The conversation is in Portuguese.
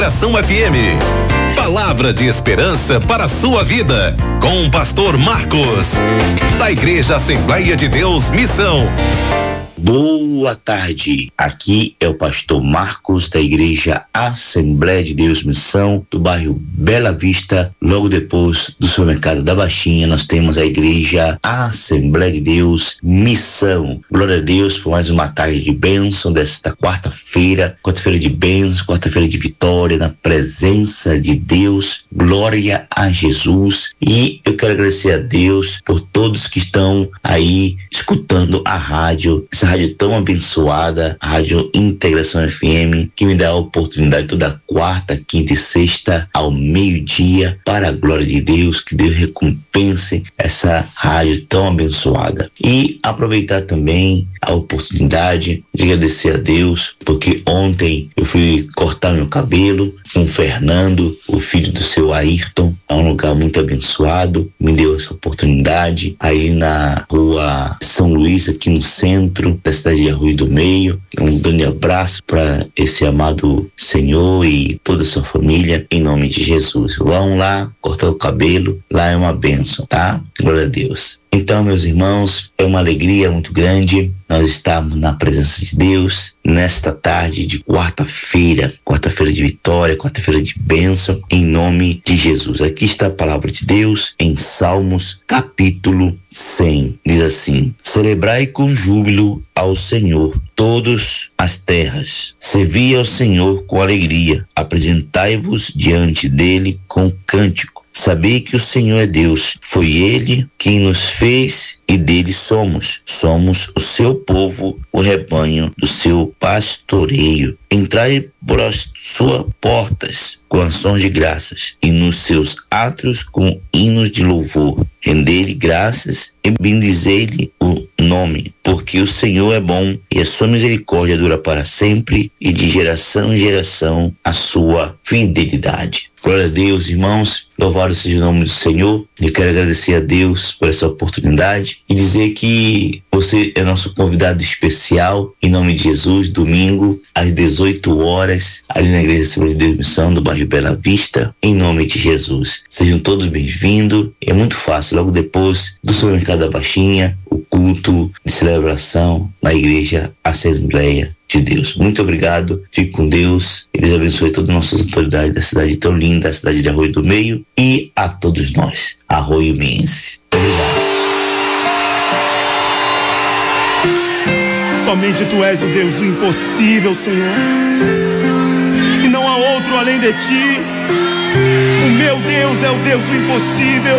Ação FM. Palavra de esperança para a sua vida, com o pastor Marcos, da Igreja Assembleia de Deus Missão. Boa tarde, aqui é o pastor Marcos da Igreja Assembleia de Deus Missão, do bairro Bela Vista. Logo depois do supermercado da Baixinha, nós temos a Igreja Assembleia de Deus Missão. Glória a Deus por mais uma tarde de bênção desta quarta-feira de bênção, quarta-feira de vitória na presença de Deus. Glória a Jesus. E eu quero agradecer a Deus por todos que estão aí escutando a rádio, essa rádio tão abençoada, a Rádio Integração FM, que me dá a oportunidade toda quarta, quinta e sexta ao meio-dia, para a glória de Deus, que Deus recompense essa rádio tão abençoada. E aproveitar também a oportunidade de agradecer a Deus, porque ontem eu fui cortar meu cabelo com o Fernando, o filho do seu Ayrton, é um lugar muito abençoado, me deu essa oportunidade aí na rua São Luís, aqui no centro da cidade de Arroio do Meio. Um grande abraço para esse amado Senhor e toda a sua família, em nome de Jesus. Vão lá cortar o cabelo, lá é uma bênção, tá? Glória a Deus. Então, meus irmãos, é uma alegria muito grande nós estarmos na presença de Deus nesta tarde de quarta-feira de vitória, quarta-feira de bênção, em nome de Jesus. Aqui está a palavra de Deus em Salmos capítulo 100. Diz assim: celebrai com júbilo ao Senhor todas as terras, servi ao Senhor com alegria, apresentai-vos diante dele com cântico. Sabei que o Senhor é Deus, foi Ele quem nos fez e dele somos. Somos o seu povo, o rebanho do seu pastoreio. Entrai por as suas portas com ações de graças e nos seus átrios com hinos de louvor. Rendei-lhe graças e bendizei-lhe o nome, porque o Senhor é bom e a sua misericórdia dura para sempre e de geração em geração a sua fidelidade. Glória a Deus, irmãos, louvado seja o nome do Senhor. Eu quero agradecer a Deus por essa oportunidade e dizer que você é nosso convidado especial, em nome de Jesus, domingo, às 18 horas, ali na Igreja Assembleia de Deus Missão, do bairro Bela Vista, em nome de Jesus. Sejam todos bem-vindos. É muito fácil, logo depois do supermercado da Baixinha, o culto de celebração na Igreja Assembleia de Deus. Muito obrigado, fique com Deus e Deus abençoe todas as nossas autoridades da cidade tão linda, a cidade de Arroio do Meio, e a todos nós, arroio-meense. Obrigado. Somente Tu és o Deus do impossível, Senhor, e não há outro além de Ti. O meu Deus é o Deus do impossível.